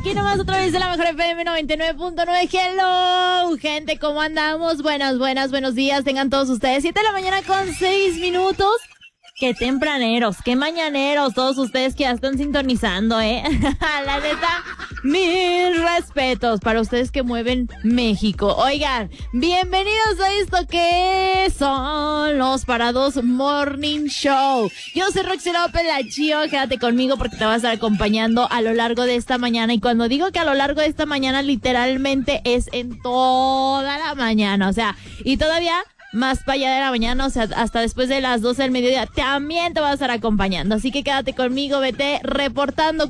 Aquí nomás otra vez de la mejor FM 99.9. Hello, gente, ¿cómo andamos? Buenos días. Tengan todos ustedes 7 de la mañana con 6 minutos. Qué tempraneros, qué mañaneros, todos ustedes que ya están sintonizando, La neta, mis respetos para ustedes que mueven México. Oigan, bienvenidos a esto que son los Parados Morning Show. Yo soy Roxy López, la Chío. Quédate conmigo porque te vas a estar acompañando a lo largo de esta mañana. Y cuando digo que a lo largo de esta mañana, literalmente es en toda la mañana. O sea, y todavía más para allá de la mañana, o sea, hasta después de las 12 del mediodía, también te vas a estar acompañando. Así que quédate conmigo, vete reportando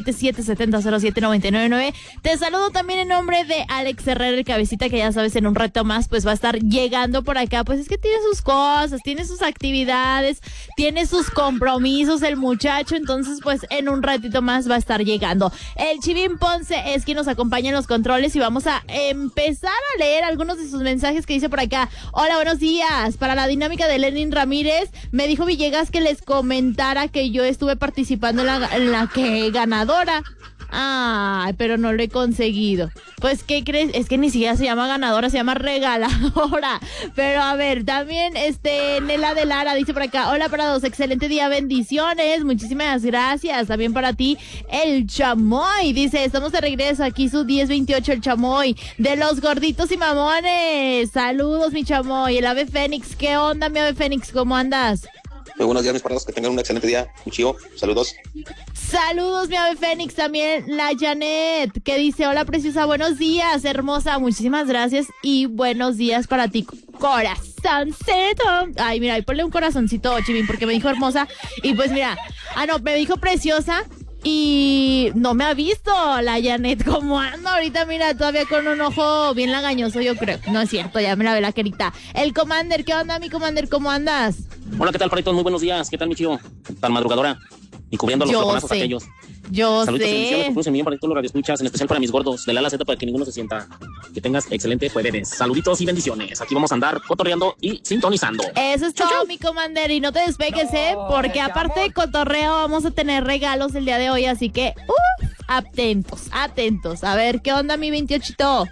477-7007-999. Te saludo también en nombre de Alex Herrera, el cabecita, que ya sabes, en un rato más, pues va a estar llegando por acá. Pues es que tiene sus cosas, tiene sus actividades, tiene sus compromisos el muchacho, entonces pues en un ratito más va a estar llegando. El Chivín Ponce es quien nos acompaña en los controles y vamos a empezar a leer algunos de sus mensajes que dice por acá. Hola, buenos días. Para la dinámica de Lenin Ramírez, me dijo Villegas que les comentara que yo estuve participando en la que ganadora. Ay, pero no lo he conseguido. Pues, ¿qué crees? Es que ni siquiera se llama ganadora, se llama regaladora. Pero a ver, también Nela de Lara dice por acá: hola Parados, excelente día, bendiciones. Muchísimas gracias. También para ti, el Chamoy. Dice, estamos de regreso aquí, su 1028, el Chamoy. De los gorditos y mamones. Saludos, mi Chamoy. El Ave Fénix, ¿qué onda, mi Ave Fénix? ¿Cómo andas? Muy buenos días, mis parados, que tengan un excelente día, muy chido, saludos. Saludos, mi Ave Fénix, también la Janet, que dice, hola preciosa, buenos días, hermosa, muchísimas gracias y buenos días para ti, corazoncito. Ay, mira, ahí ponle un corazoncito, Chivín, porque me dijo hermosa y pues mira, me dijo preciosa. Y no me ha visto la Janet como ando ahorita, mira, todavía con un ojo bien lagañoso, yo creo. No es cierto, ya me la ve la querita. El Commander, ¿qué onda, mi Commander? ¿Cómo andas? Hola, ¿qué tal, Paritos? Muy buenos días. ¿Qué tal, mi chivo? Tan madrugadora y cubriendo los coronazos aquellos. Yo Saludos y bendiciones, sé. te envío para todos los radioescuchas, en especial para mis gordos, de la Z para que ninguno se sienta. Que tengas excelente jueves. Saluditos y bendiciones. Aquí vamos a andar cotorreando y sintonizando. Eso es todo, mi Commander, y no te despegues, porque aparte de cotorreo vamos a tener regalos el día de hoy, así que atentos. A ver, ¿qué onda, mi 28?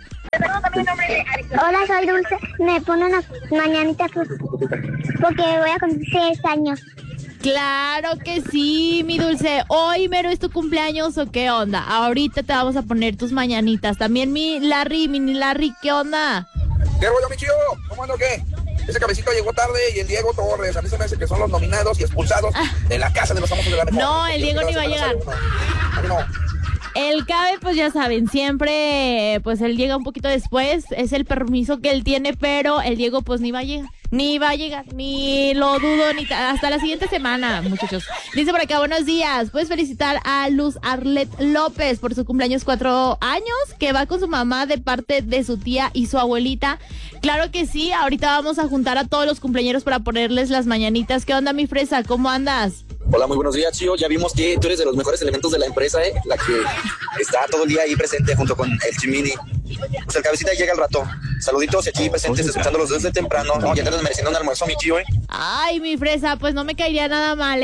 Hola, soy Dulce. Me pone unas mañanitas porque voy a cumplir 6 años. Claro que sí, mi Dulce. ¿Hoy mero es tu cumpleaños o qué onda? Ahorita te vamos a poner tus mañanitas. También mini Larry, ¿qué onda? ¿Qué rollo, mi chío? ¿Cómo ando qué? Ese cabecito llegó tarde y el Diego Torres, a mí se me hace que son los nominados y expulsados de la casa de los famosos de la mejor. No, el Diego ni va a llegar. No. El Cabe, pues ya saben, siempre, pues él llega un poquito después, es el permiso que él tiene, pero el Diego pues ni va a llegar, ni lo dudo, hasta la siguiente semana, muchachos. Dice por acá, buenos días, puedes felicitar a Luz Arlet López por su cumpleaños 4 años, que va con su mamá de parte de su tía y su abuelita. Claro que sí, ahorita vamos a juntar a todos los cumpleañeros para ponerles las mañanitas. ¿Qué onda, mi fresa? ¿Cómo andas? Hola, muy buenos días, Chío. Ya vimos que tú eres de los mejores elementos de la empresa, la que está todo el día ahí presente junto con el Chimini. Pues el cabecita llega al rato. Saluditos y aquí presentes, escuchándolos desde temprano. No, ya te estás mereciendo un almuerzo, mi Chío, Ay, mi fresa, pues no me caería nada mal,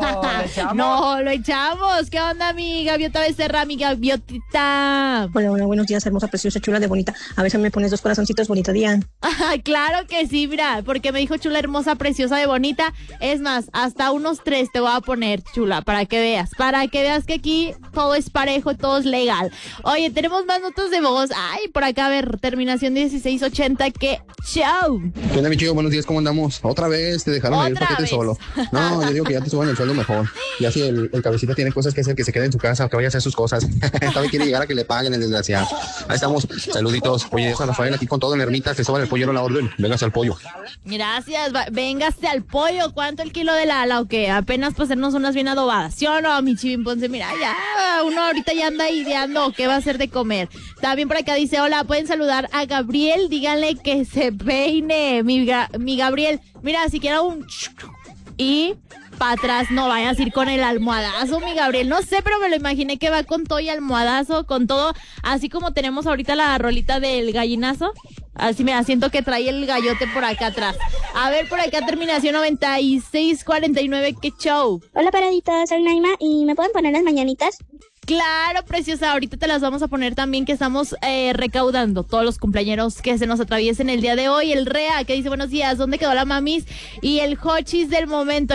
No, lo echamos. ¿Qué onda, mi gaviota becerra, mi gaviotita? Hola, buenos días, hermosa, preciosa, chula, de bonita. A ver si me pones 2 corazoncitos, bonito día. Claro que sí, mira, porque me dijo chula, hermosa, preciosa, de bonita. Es más, hasta unos 3 te voy a poner, chula, para que veas que aquí todo es parejo, todo es legal. Oye, tenemos más notas de voz. Ay, por acá, a ver, terminación 1680, que chau. ¿Qué onda, mi chico? Buenos días, ¿cómo andamos? Otra vez te dejaron ir paquete solo. No, yo digo que ya te suban el sueldo mejor. Ya si el cabecita tiene cosas que hacer, que se quede en su casa o que vaya a hacer sus cosas. Todavía quiere llegar a que le paguen, el desgraciado. Ahí estamos, saluditos. Oye, eso Rafael aquí con todo en Ermita, que soban el pollo a la orden. Véngase al pollo. Gracias, véngase al pollo. ¿Cuánto el kilo de la ala o qué? Apenas para hacernos unas bien adobadas. ¿Sí o no, mi Chivín Ponce? Mira, ya uno ahorita ya anda ideando qué va a hacer de comer. También por acá dice, hola, pueden saludar a Gabriel, díganle que se peine, mi Gabriel. Mira, si quiera un... Y para atrás, no vayas a ir con el almohadazo, mi Gabriel. No sé, pero me lo imaginé que va con todo y almohadazo, con todo, así como tenemos ahorita la rolita del gallinazo. Así me siento que trae el gallote por acá atrás. A ver, por acá terminación 9649, qué show. Hola, paraditos, soy Naima y ¿me pueden poner las mañanitas? Claro, preciosa, ahorita te las vamos a poner también, que estamos recaudando todos los cumpleañeros que se nos atraviesen el día de hoy. El Rea, que dice buenos días, ¿dónde quedó la mamis? Y el Hochis del momento,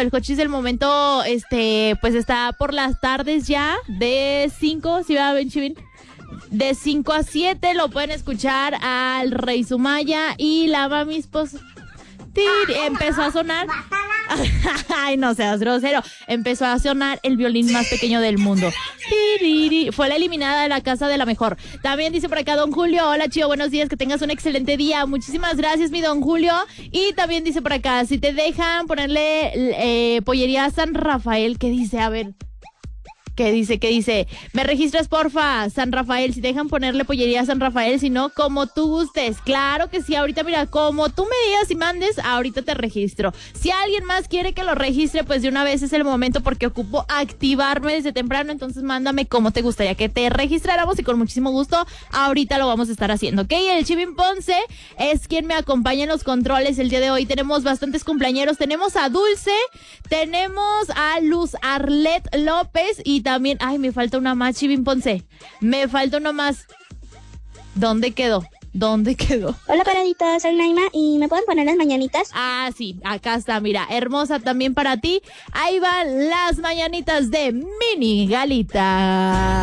pues está por las tardes ya, de 5, ¿sí va, Benchivin? De 5 a 7 lo pueden escuchar al Rey Sumaya y la mamis, pues, empezó a sonar. Ay, no seas grosero. Empezó a sonar el violín más pequeño del mundo. Fue la eliminada de la casa de la mejor. También dice por acá don Julio, hola Chío, buenos días, que tengas un excelente día. Muchísimas gracias, mi don Julio. Y también dice por acá, si te dejan ponerle pollería a San Rafael, ¿qué dice? A ver. ¿Qué dice? Me registras, porfa, San Rafael, si dejan ponerle pollería a San Rafael, si no, como tú gustes. Claro que sí, ahorita mira, como tú me digas y mandes, ahorita te registro. Si alguien más quiere que lo registre, pues de una vez es el momento, porque ocupo activarme desde temprano, entonces mándame cómo te gustaría que te registráramos y con muchísimo gusto ahorita lo vamos a estar haciendo, ¿ok? El Chivin Ponce es quien me acompaña en los controles el día de hoy. Tenemos bastantes cumpleañeros, tenemos a Dulce, tenemos a Luz Arlet López y también, ay, me falta una más, Chivin Ponce. Me falta una más. ¿Dónde quedó? Hola, paraditos, soy Naima y ¿me pueden poner las mañanitas? Ah, sí, acá está, mira, hermosa también para ti. Ahí van las mañanitas de Mini Galita.